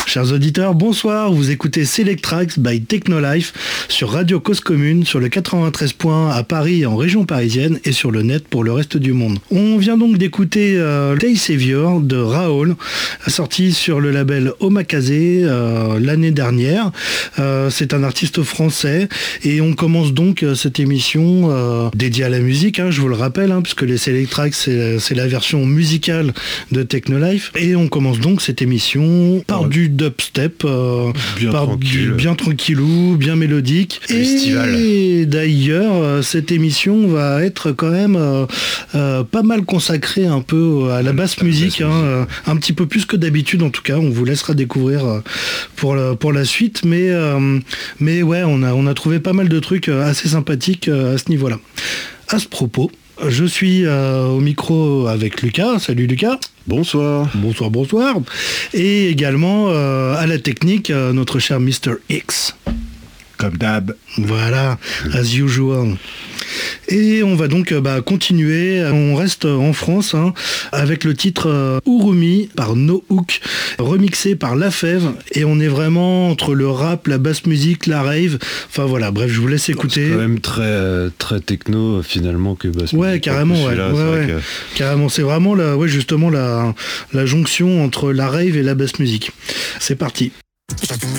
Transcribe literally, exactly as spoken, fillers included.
Chers auditeurs, bonsoir, vous écoutez Select Tracks by Technolife sur Radio Cause Commune, sur le quatre-vingt-treize point un à Paris et en région parisienne et sur le net pour le reste du monde. On vient donc d'écouter euh, Day Savior de Raoul, sorti sur le label Omakase euh, l'année dernière. Euh, c'est un artiste français et on commence donc euh, cette émission euh, dédiée à la musique, hein, je vous le rappelle, hein, puisque les Select Tracks c'est, c'est la version musicale de Technolife. Et on commence donc cette émission par ouais. du dubstep, euh, bien par tranquille. du bien tranquillou, bien mélodique. Festival. Et d'ailleurs, cette émission va être quand même euh, euh, pas mal consacrée un peu à la basse musique, hein, euh, un petit peu plus que d'habitude en tout cas. On vous laissera découvrir euh, pour la, pour la suite, mais euh, mais ouais, on a on a trouvé pas mal de trucs assez sympathiques euh, à ce niveau-là. À ce propos, je suis euh, au micro avec Lucas. Salut Lucas. Bonsoir. Bonsoir, bonsoir. Et également euh, à la technique, euh, notre cher mister X. Comme d'hab. Voilà, as usual. Et on va donc bah, continuer, on reste en France hein, avec le titre euh, Urumi par No Hook, remixé par La Fève, et on est vraiment entre le rap, la basse musique, la rave, enfin voilà, bref, je vous laisse écouter. C'est quand même très, très techno finalement que basse musique. Ouais, carrément, ouais, ouais, ouais. Que... carrément, c'est vraiment la, ouais, justement la, la jonction entre la rave et la basse musique. C'est parti. Chacune